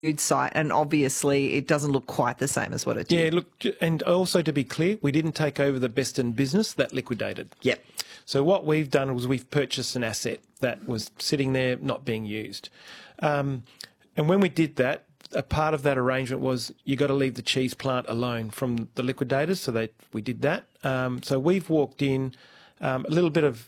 food site, and obviously it doesn't look quite the same as what it did. Yeah, look, and also to be clear, we didn't take over the best in business, that liquidated. Yep. So what we've done was we've purchased an asset that was sitting there not being used. And when we did that, a part of that arrangement was you got to leave the cheese plant alone from the liquidators, so we did that. So we've walked in a little bit of...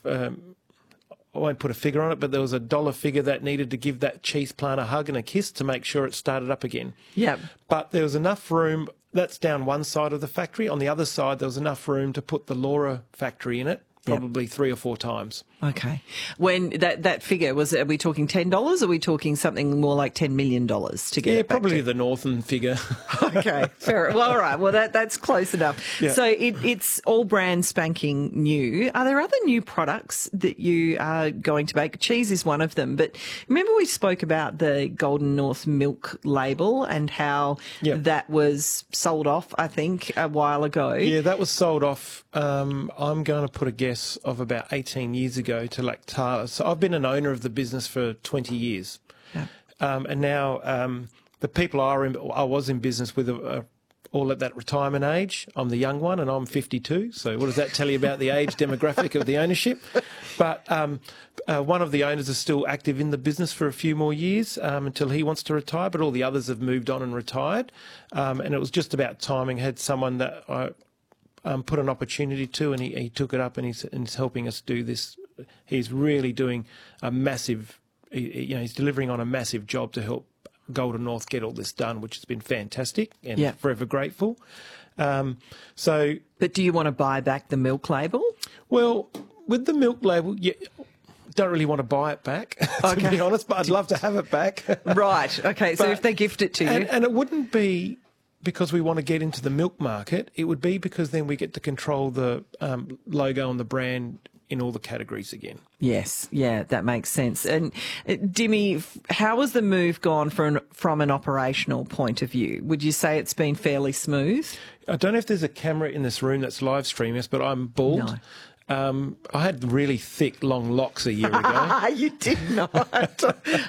I won't put a figure on it, but there was a dollar figure that needed to give that cheese plant a hug and a kiss to make sure it started up again. Yep. But there was enough room. That's down one side of the factory. On the other side, there was enough room to put the Laura factory in it, probably 3 or 4 times. Okay. When that figure, are we talking $10? Or are we talking something more like $10 million to get it back probably to? the northern figure. Okay, fair. Well, all right. Well, that's close enough. Yeah. So it's all brand spanking new. Are there other new products that you are going to make? Cheese is one of them. But remember we spoke about the Golden North milk label and how that was sold off, I think, a while ago. Yeah, that was sold off, I'm going to put a guess, of about 18 years ago to Lactalis. So I've been an owner of the business for 20 years. Yeah. And now the people I was in business with are all at that retirement age. I'm the young one and I'm 52. So what does that tell you about the age demographic of the ownership? But one of the owners is still active in the business for a few more years until he wants to retire, but all the others have moved on and retired. And it was just about timing. I had someone that I put an opportunity to, and he took it up, and he's helping us do this. He's really doing a massive, he's delivering on a massive job to help Golden North get all this done, which has been fantastic and forever grateful. But do you want to buy back the milk label? Well, with the milk label, don't really want to buy it back, to be honest, but I'd love to have it back. Right. Okay. So if they gift it to you. And it wouldn't be because we want to get into the milk market. It would be because then we get to control the logo and the brand in all the categories again. Yes, yeah, that makes sense. And Dimmy, how has the move gone from an operational point of view? Would you say it's been fairly smooth? I don't know if there's a camera in this room that's live streaming us, but I'm bald. No. I had really thick, long locks a year ago. You did not.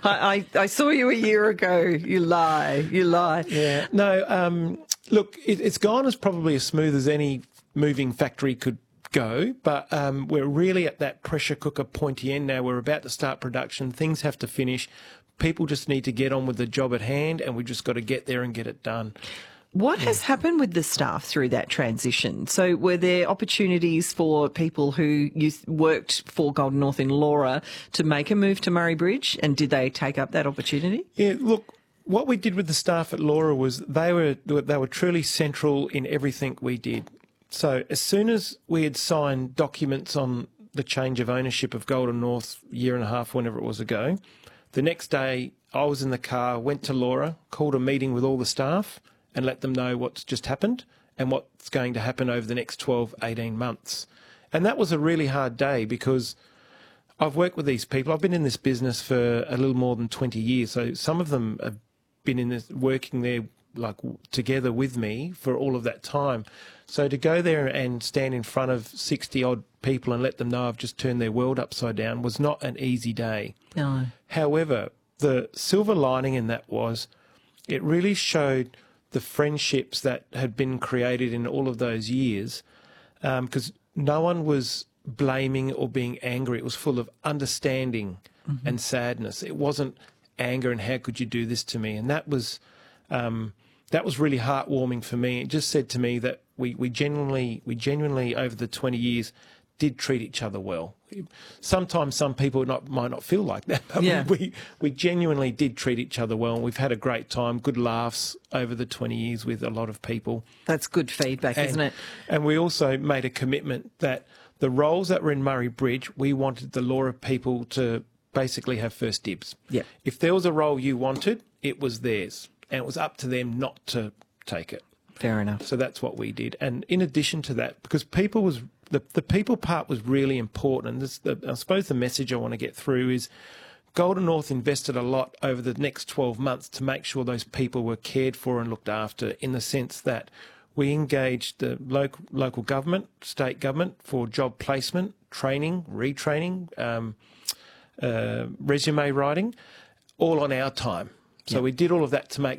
I saw you a year ago. You lie. Yeah. No, look, it's gone as probably as smooth as any moving factory could go, but we're really at that pressure cooker pointy end now. We're about to start production. Things have to finish. People just need to get on with the job at hand, and we've just got to get there and get it done. What has happened with the staff through that transition? So were there opportunities for people who worked for Golden North in Laura to make a move to Murray Bridge, and did they take up that opportunity? Yeah, look, what we did with the staff at Laura was they were truly central in everything we did. So as soon as we had signed documents on the change of ownership of Golden North a year and a half, whenever it was ago, the next day I was in the car, went to Laura, called a meeting with all the staff and let them know what's just happened and what's going to happen over the next 12, 18 months. And that was a really hard day because I've worked with these people. I've been in this business for a little more than 20 years. So some of them have been in this, working there like together with me for all of that time. So to go there and stand in front of 60-odd people and let them know I've just turned their world upside down was not an easy day. No. However, the silver lining in that was it really showed the friendships that had been created in all of those years, because no one was blaming or being angry. It was full of understanding and sadness. It wasn't anger and how could you do this to me? And that was really heartwarming for me. It just said to me that we genuinely over the 20 years did treat each other well. Sometimes some people might not feel like that, but we genuinely did treat each other well, and we've had a great time, good laughs over the 20 years with a lot of people. That's good feedback, isn't it? And we also made a commitment that the roles that were in Murray Bridge, we wanted the Laura people to basically have first dibs. Yeah. If there was a role you wanted, it was theirs, and it was up to them not to take it. Fair enough. So that's what we did. And in addition to that, because people was the people part was really important, and I suppose the message I want to get through is Golden North invested a lot over the next 12 months to make sure those people were cared for and looked after, in the sense that we engaged the local government, state government for job placement, training, retraining, resume writing, all on our time. So we did all of that to make